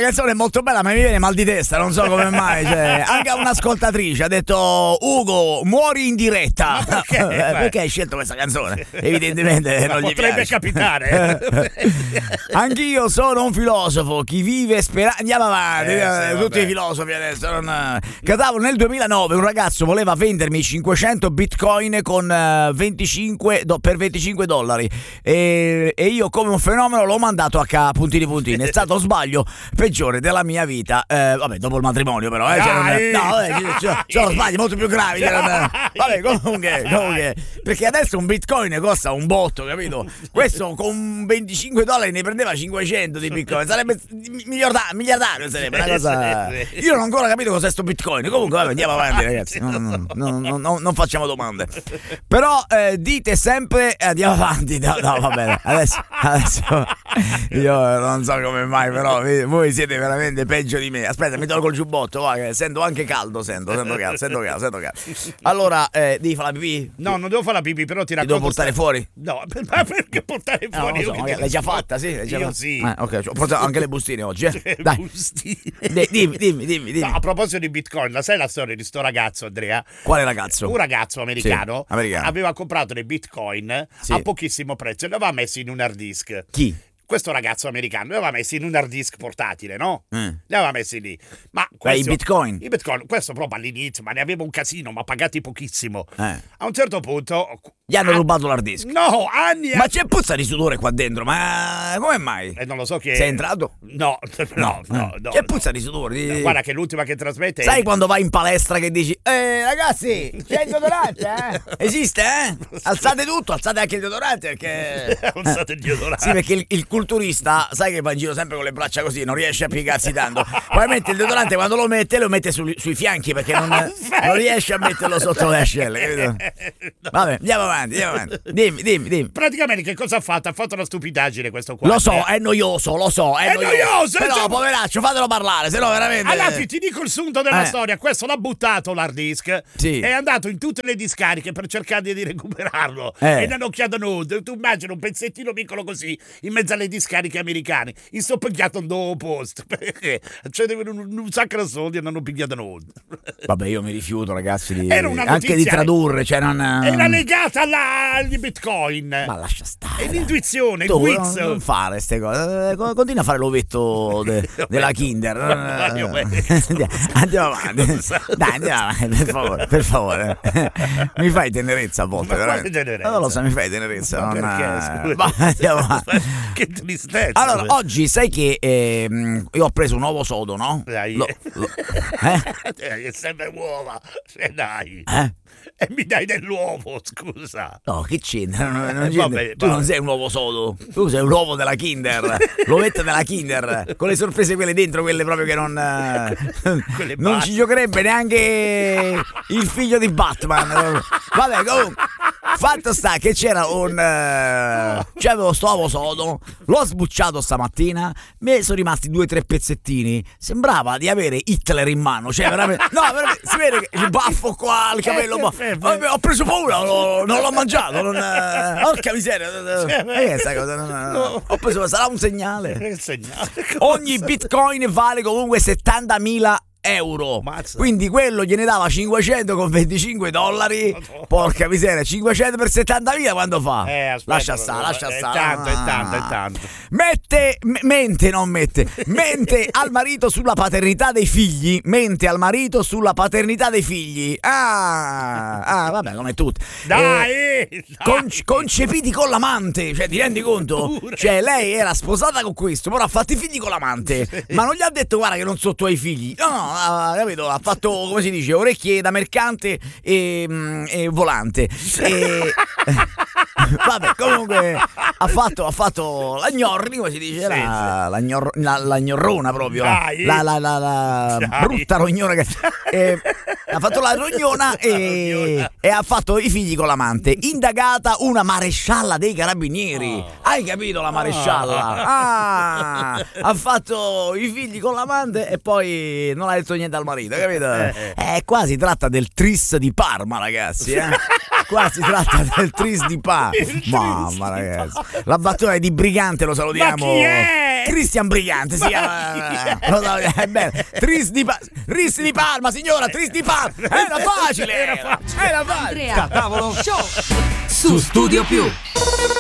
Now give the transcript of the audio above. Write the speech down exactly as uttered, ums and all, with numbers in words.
canzone è molto bella, ma mi viene mal di testa, non so come mai. Cioè, anche un'ascoltatrice ha detto: Ugo, muori in diretta. Ma perché? Perché hai scelto questa canzone? Evidentemente non gli potrebbe piace. capitare. Anch'io sono un filosofo, chi vive spera. Andiamo avanti, Eh, eh, sì, tutti vabbè. i filosofi adesso. Non... Catavo nel duemilanove un ragazzo voleva vendermi cinquecento bitcoin con eh, venticinque do- per venticinque dollari e, e io come un fenomeno l'ho mandato a ca puntini puntini. È stato sbaglio peggiore della mia vita. Eh, vabbè, dopo il matrimonio però. Eh, c'erano, Dai! no, vabbè, ci- ci- ci sono sbagli molto più gravi. c'erano- Vabbè, comunque, comunque, perché adesso un bitcoin costa un botto, capito? Questo con venticinque dollari ne prendeva cinquecento di bitcoin. Sarebbe miliardario, miliardario sarebbe una cosa. Io non ho ancora capito cos'è sto bitcoin. Comunque, vabbè, andiamo avanti, ragazzi. Non, non, non, non, non facciamo domande. Però eh, dite sempre eh, andiamo avanti. No, no, va bene. Adesso, adesso io non so come mai, però voi siete veramente peggio di me. Aspetta, mi tolgo il giubbotto, va, che sento anche caldo, sento, sento caldo, sento caldo, sento caldo. Allora, eh, devi fare la pipì? No, non devo fare la pipì, però ti Ti racconto. devo portare sta- fuori? No, per- ma perché portare Eh, fuori? non lo so, Io che magari ti l'hai già rispondo? fatta, sì? L'hai già Io fatta? sì. Eh, ok, ho portato anche le bustine oggi, eh? Che Dai, bustine. Di- dimmi, dimmi, dimmi, dimmi. No, a proposito di Bitcoin, la sai la storia di sto ragazzo, Andrea? Quale ragazzo? Un ragazzo americano, Sì, americano. aveva comprato dei Bitcoin Sì. a pochissimo prezzo e li aveva messi in un hard disk. Chi? Questo ragazzo americano li aveva messi in un hard disk portatile, no? Eh. Li aveva messi lì. Ma Beh, questo, i bitcoin? I Bitcoin, questo proprio all'inizio, ma ne aveva un casino, ma pagati pochissimo. Eh. A un certo punto... Gli hanno ah, rubato l'hard disk. No, anni e Ma c'è puzza di sudore qua dentro, ma come mai? Eh, non lo so che... Sei entrato? No, no, no, no. C'è no. puzza di sudore. di- No, guarda che l'ultima che trasmette... Sai quando vai in palestra che dici eh ragazzi c'è il deodorante eh? Esiste eh? Alzate tutto, alzate anche il deodorante perché Alzate il deodorante. Sì, perché il, il culturista sai che va in giro sempre con le braccia così, non riesce a piegarsi tanto. Poi mette il deodorante, quando lo mette lo mette sul- sui fianchi perché non, non riesce a metterlo sotto le ascelle, capito? Vabbè, andiamo avanti, andiamo avanti. Dimmi, dimmi, dimmi. Praticamente che cosa ha fatto? Ha fatto una stupidaggine questo qua. Lo so, è noioso, lo so, è, È noioso, Però, cioè- poveraccio, fatelo parlare, se no veramente. Allora ti, ti dico il sunto della Eh. storia. Questo l'ha buttato l'hard disk. Sì. È andato in tutte le discariche per cercare di recuperarlo. Eh. E non ho chiesto nulla. Tu immagini un pezzettino piccolo così in mezzo alle discariche americane. In sto pigliato un dopo posto. Perché cioè, un, un sacco di soldi e non hanno pigliato nulla. Vabbè, io mi rifiuto, ragazzi, di, Era una anche di notizia- tradurre, cioè non. Era legata alla, agli bitcoin. Ma lascia stare. È l'intuizione, il Tu quiz. non, non fare queste cose. Eh, co- Continua a fare l'ovetto de- della Kinder. Io vedo. Andiamo avanti. Dai, andiamo avanti, per favore, per favore. Mi fai tenerezza a volte, Ma quale veramente. tenerezza? Non lo so, mi fai tenerezza. Ma non- perché? Scusa. Ma andiamo avanti. Che tristezza. Allora, oggi sai che ehm, io ho preso un uovo sodo, no? Dai. Lo- lo- eh? È sempre uova. Eh, dai. Eh? E mi dai dell'uovo, scusa. No, che c'entra? Non- non Eh, c'entra. vabbè, tu vabbè. non sei un uovo sodo, tu sei un uovo della Kinder, l'ovetta della Kinder, con le sorprese quelle dentro, quelle proprio che non. eh, Quelle non batte. ci giocherebbe neanche il figlio di Batman. Vabbè, comunque. Fatto sta che c'era un. eh, c'avevo sto uovo sodo, l'ho sbucciato stamattina, mi sono rimasti due o tre pezzettini. Sembrava di avere Hitler in mano, cioè veramente. No, veramente, si vede che il baffo qua, il capello. ma- Vabbè, ho preso paura, lo- non l'ho mangiato. Non, eh, porca miseria. Eh, che sta cosa? Non- No. Ho preso, sarà un segnale. Che segnale. Ogni bitcoin vale comunque settantamila euro. Mazza. Quindi quello gliene dava cinquecento con venticinque dollari. Madonna. Porca miseria, cinquecento per settantamila quando fa? Eh, aspetta, lascia stare, lascia è stare. tanto, è tanto, è tanto. Mette, m- mente, non mette, mente al marito sulla paternità dei figli. Mente al marito sulla paternità dei figli. Ah, ah vabbè, come tutti. Dai, Eh, dai. conce- concepiti con l'amante, cioè ti rendi conto? Pure. Cioè lei era sposata con questo, però ha fatto i figli con l'amante, ma non gli ha detto guarda che non sono tuoi figli. No, no, ha, capito? Ha fatto, come si dice, orecchie da mercante e, mm, e volante. E, vabbè, comunque ha fatto, ha fatto la gnorri, come si dice, Sì, la, la, gnor- la- la gnorrona proprio, la, Dai. la, la, la- la Dai. brutta rognona che eh, ha fatto la rognona e, rognona. e ha fatto i figli con l'amante. Indagata una marescialla dei carabinieri. Oh. Hai capito la marescialla? Ah, ha fatto i figli con l'amante e poi non ha detto niente al marito, capito? Eh. Eh, qua si tratta del tris di Parma, ragazzi, eh? Qua si tratta del Tris di Parma. Mamma ragazzi, la battuta è di Brigante, lo salutiamo. Ma chi è? Cristian Brigante si chiama. Lo salutiamo, è bello. Tris di Parma, Tris di Parma, signora, Tris di Parma. Era facile, era facile. Era facile. Andrea Tavolo Show su Studio Più.